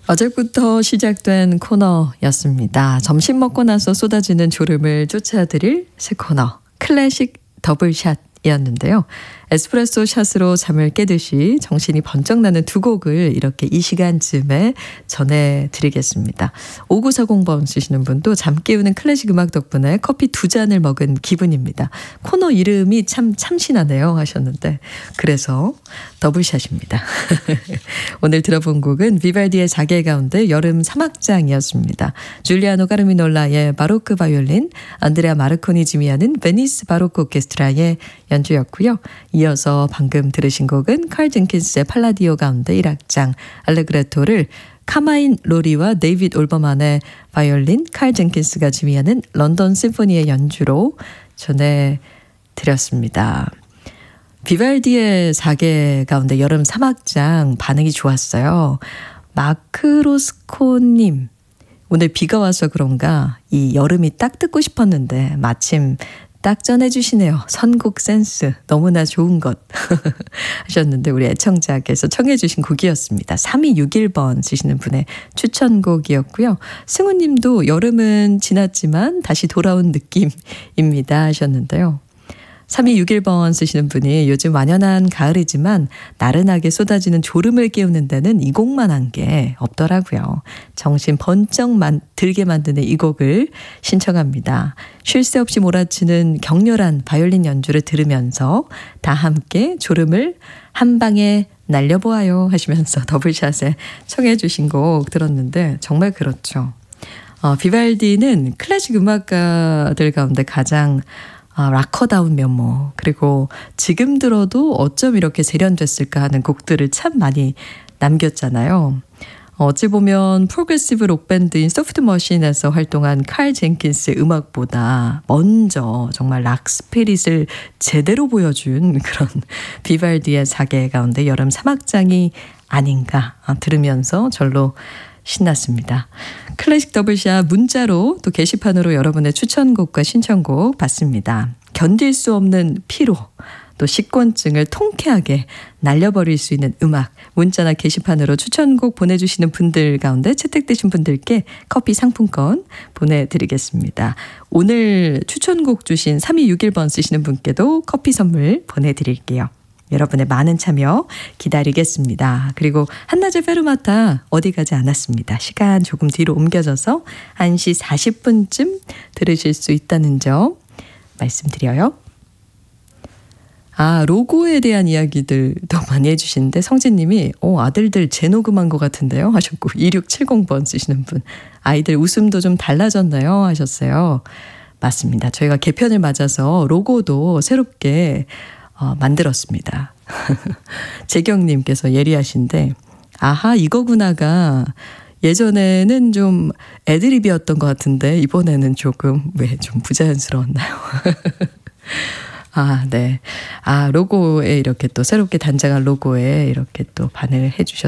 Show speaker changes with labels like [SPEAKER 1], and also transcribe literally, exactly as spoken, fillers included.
[SPEAKER 1] 어제부터 시작된 코너였습니다. 점심 먹고 나서 쏟아지는 졸음을 쫓아드릴 새 코너 클래식 더블샷이었는데요. 에스프레소 샷으로 잠을 깨듯이 정신이 번쩍 나는 두 곡을 이렇게 이 시간쯤에 전해드리겠습니다. 오구사공 번 쓰시는 분도 잠 깨우는 클래식 음악 덕분에 커피 두 잔을 먹은 기분입니다. 코너 이름이 참 참신하네요 하셨는데 그래서 더블샷입니다. 오늘 들어본 곡은 비발디의 자개 가운데 여름 사막장이었습니다. 줄리아노 까르미놀라의 바로크 바이올린, 안드레아 마르코니 지미하는 베니스 바로크 오케스트라의 연주였고요. 이어서 방금 들으신 곡은 칼 젠킨스의 팔라디오 가운데 일 악장 알레그레토를 카마인 로리와 데이빗 올버만의 바이올린, 칼 젠킨스가 지휘하는 런던 심포니의 연주로 전해드렸습니다. 비발디의 사계 가운데 여름 사막장 반응이 좋았어요. 마크로스코님, 오늘 비가 와서 그런가 이 여름이 딱 듣고 싶었는데 마침 딱 전해주시네요. 선곡 센스 너무나 좋은 것 하셨는데 우리 애청자께서 청해 주신 곡이었습니다. 삼이육일 번 쓰시는 분의 추천곡이었고요. 승우님도 여름은 지났지만 다시 돌아온 느낌입니다 하셨는데요. 삼이육일 번 쓰시는 분이 요즘 완연한 가을이지만 나른하게 쏟아지는 졸음을 깨우는 데는 이 곡만 한 게 없더라고요. 정신 번쩍 만, 들게 만드는 이 곡을 신청합니다. 쉴 새 없이 몰아치는 격렬한 바이올린 연주를 들으면서 다 함께 졸음을 한 방에 날려보아요 하시면서 더블샷에 청해 주신 곡 들었는데 정말 그렇죠. 어, 비발디는 클래식 음악가들 가운데 가장 아, 락커다운 면모, 그리고 지금 들어도 어쩜 이렇게 세련됐을까 하는 곡들을 참 많이 남겼잖아요. 어찌 보면 프로그레시브 록밴드인 소프트머신에서 활동한 칼 젠킨스의 음악보다 먼저 정말 락 스피릿을 제대로 보여준 그런 비발디의 사계 가운데 여름 사막장이 아닌가 들으면서 절로 신났습니다. 클래식 더블샷 문자로 또 게시판으로 여러분의 추천곡과 신청곡 받습니다. 견딜 수 없는 피로 또 식곤증을 통쾌하게 날려버릴 수 있는 음악 문자나 게시판으로 추천곡 보내주시는 분들 가운데 채택되신 분들께 커피 상품권 보내드리겠습니다. 오늘 추천곡 주신 삼이육일 번 쓰시는 분께도 커피 선물 보내드릴게요. 여러분의 많은 참여 기다리겠습니다. 그리고 한낮의 페르마타 어디 가지 않았습니다. 시간 조금 뒤로 옮겨져서 한 시 사십 분쯤 들으실 수 있다는 점 말씀드려요. 아, 로고에 대한 이야기들도 많이 해주시는데 성진님이 오, 아들들 재녹음한 것 같은데요 하셨고 이육칠공 번 쓰시는 분 아이들 웃음도 좀 달라졌나요 하셨어요. 맞습니다. 저희가 개편을 맞아서 로고도 새롭게 어, 만들었습니다. 재경님께서 예리하신데 아하 이거구나가 예전에는 좀 애드립이었던 것 같은데 이번에는 조금 왜 좀 부자연스러웠나요? 아, 네. 아, 로고에 이렇게 또 새롭게 단장한 로고에 이렇게 또 반응을 해주셨습니다.